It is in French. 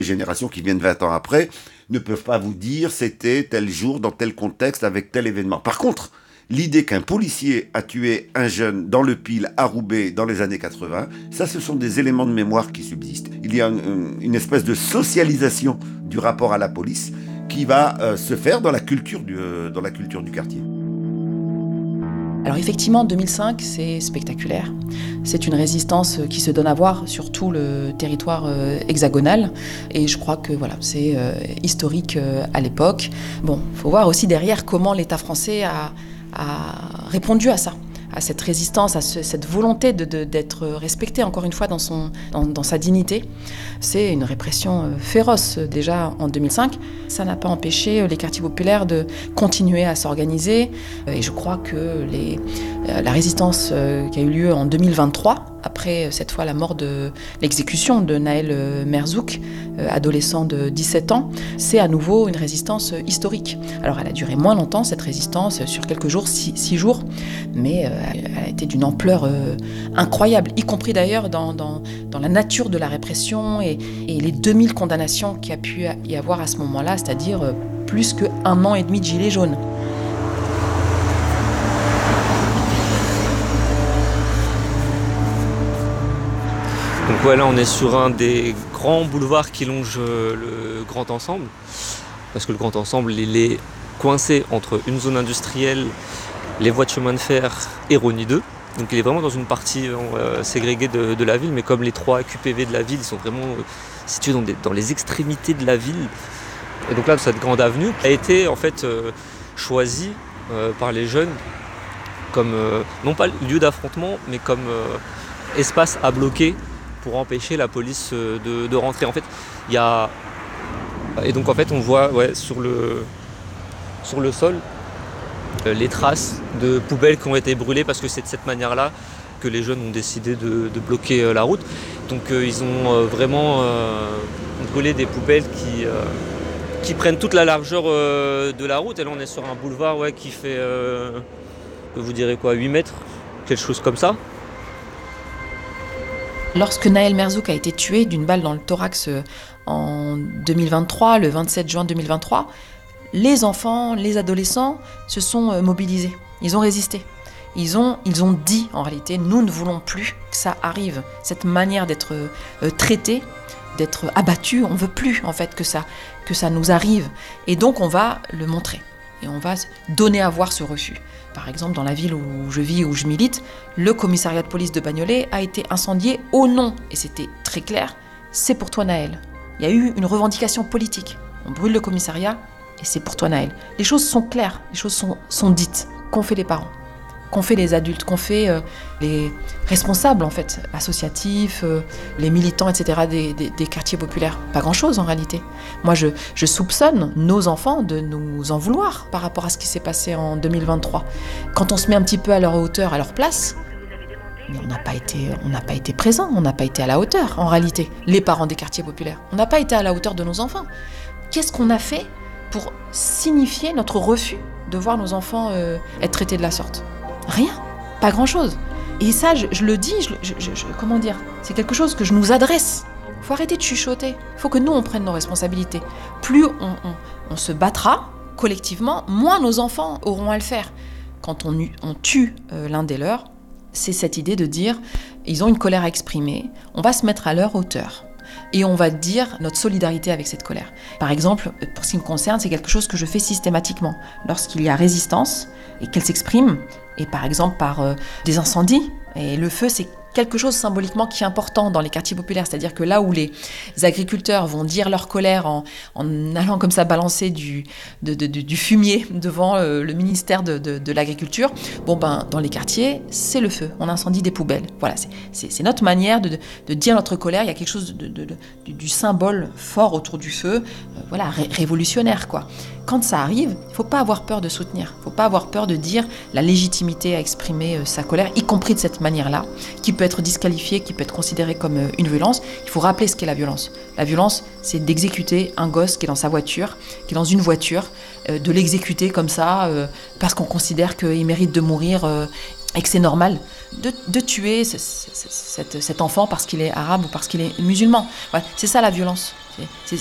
Les générations qui viennent 20 ans après ne peuvent pas vous dire c'était tel jour, dans tel contexte, avec tel événement. Par contre, l'idée qu'un policier a tué un jeune dans le Pile à Roubaix dans les années 80, ça, ce sont des éléments de mémoire qui subsistent. Il y a une espèce de socialisation du rapport à la police qui va se faire dans la culture du quartier. Alors effectivement, 2005, c'est spectaculaire. C'est une résistance qui se donne à voir sur tout le territoire hexagonal. Et je crois que voilà, c'est historique à l'époque. Bon, il faut voir aussi derrière comment l'État français a répondu à ça, à cette résistance, à cette volonté d'être respecté, encore une fois, dans sa dignité. C'est une répression féroce déjà en 2005. Ça n'a pas empêché les quartiers populaires de continuer à s'organiser. Et je crois que la résistance qui a eu lieu en 2023, après cette fois la mort l'exécution de Nahel Merzouk, adolescent de 17 ans, c'est à nouveau une résistance historique. Alors elle a duré moins longtemps, cette résistance, sur quelques jours, 6 jours, mais elle a été d'une ampleur incroyable, y compris d'ailleurs dans la nature de la répression et les 2000 condamnations qu'il y a pu y avoir à ce moment-là, c'est-à-dire plus qu'1 an et demi de gilets jaunes. Donc voilà, on est sur un des grands boulevards qui longe le Grand Ensemble, parce que le Grand Ensemble, il est coincé entre une zone industrielle, les voies de chemin de fer et Rosny 2. Donc il est vraiment dans une partie ségrégée de la ville, mais comme les 3 QPV de la ville, ils sont vraiment situés dans les extrémités de la ville. Et donc là, cette grande avenue a été en fait choisie par les jeunes comme, non pas lieu d'affrontement, mais comme espace à bloquer pour empêcher la police de rentrer. En fait, il y a... Et donc en fait, on voit sur le sol les traces de poubelles qui ont été brûlées, parce que c'est de cette manière-là que les jeunes ont décidé de bloquer la route. Donc ils ont vraiment brûlé des poubelles qui prennent toute la largeur de la route. Et là, on est sur un boulevard qui fait, que vous direz quoi, 8 mètres, quelque chose comme ça. Lorsque Nahel Merzouk a été tué d'une balle dans le thorax en 2023, le 27 juin 2023, les enfants, les adolescents se sont mobilisés. Ils ont résisté. Ils ont dit, en réalité, nous ne voulons plus que ça arrive. Cette manière d'être traité, d'être abattu, on ne veut plus, en fait, que ça nous arrive. Et donc, on va le montrer. Et on va donner à voir ce refus. Par exemple, dans la ville où je vis, où je milite, le commissariat de police de Bagnolet a été incendié au nom, et c'était très clair, c'est pour toi Nahel. Il y a eu une revendication politique. On brûle le commissariat, et c'est pour toi Nahel. Les choses sont claires, les choses sont dites. Qu'ont fait les parents ? Qu'ont fait les adultes ? Qu'ont fait les responsables, en fait, associatifs, les militants, etc., des quartiers populaires ? Pas grand-chose, en réalité. Moi, je soupçonne nos enfants de nous en vouloir par rapport à ce qui s'est passé en 2023. Quand on se met un petit peu à leur hauteur, à leur place, mais on n'a pas été présents, on n'a pas été à la hauteur, en réalité, les parents des quartiers populaires. On n'a pas été à la hauteur de nos enfants. Qu'est-ce qu'on a fait pour signifier notre refus de voir nos enfants être traités de la sorte ? Rien, pas grand-chose. Et ça, je le dis, comment dire, c'est quelque chose que je nous adresse. Il faut arrêter de chuchoter. Il faut que nous, on prenne nos responsabilités. Plus on se battra collectivement, moins nos enfants auront à le faire. Quand on tue l'un des leurs, c'est cette idée de dire, ils ont une colère à exprimer, on va se mettre à leur hauteur. Et on va dire notre solidarité avec cette colère. Par exemple, pour ce qui me concerne, c'est quelque chose que je fais systématiquement. Lorsqu'il y a résistance et qu'elle s'exprime, et par exemple par des incendies, et le feu, c'est quelque chose symboliquement qui est important dans les quartiers populaires, c'est-à-dire que là où les agriculteurs vont dire leur colère en allant comme ça balancer du fumier devant le ministère de l'Agriculture, dans les quartiers, c'est le feu, on incendie des poubelles. Voilà, c'est notre manière de dire notre colère. Il y a quelque chose du symbole fort autour du feu, révolutionnaire, quoi. Quand ça arrive, il ne faut pas avoir peur de soutenir, il ne faut pas avoir peur de dire la légitimité à exprimer sa colère, y compris de cette manière-là, qui peut être disqualifiée, qui peut être considérée comme une violence. Il faut rappeler ce qu'est la violence. La violence, c'est d'exécuter un gosse qui est dans sa voiture, qui est dans une voiture, de l'exécuter comme ça, parce qu'on considère qu'il mérite de mourir et que c'est normal. De tuer cet enfant parce qu'il est arabe ou parce qu'il est musulman. Voilà, c'est ça la violence.